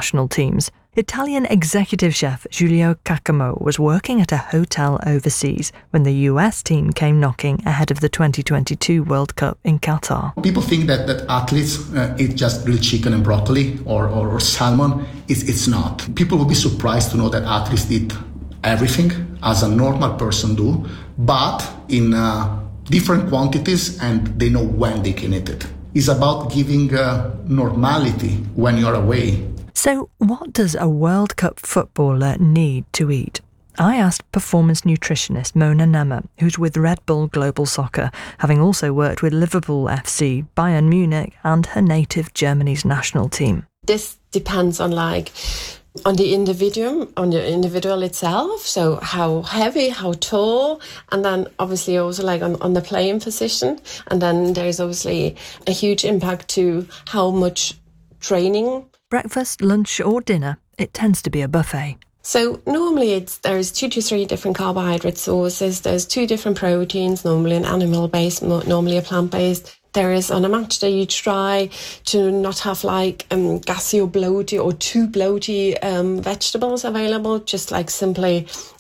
national teams. Italian executive chef Giulio Cacamo was working at a hotel overseas when the US team came knocking ahead of the 2022 World Cup in Qatar. People think that athletes eat just grilled chicken and broccoli or salmon. It's not. People will be surprised to know that athletes eat everything as a normal person do, but in different quantities, and they know when they can eat it. It's about giving normality when you're away. So what does a World Cup footballer need to eat? I asked performance nutritionist Mona Nemmer, who's with Red Bull Global Soccer, having also worked with Liverpool FC, Bayern Munich and her native Germany's national team. This depends on the individual itself, so how heavy, how tall, and then obviously also on the playing position. And then there's obviously a huge impact to how much training. Breakfast, lunch or dinner, it tends to be a buffet. So normally there's 2 to 3 different carbohydrate sources, there's 2 different proteins, normally an animal-based, normally a plant-based. There is, on a match day, you try to not have gassy or bloaty or too bloaty vegetables available, just simply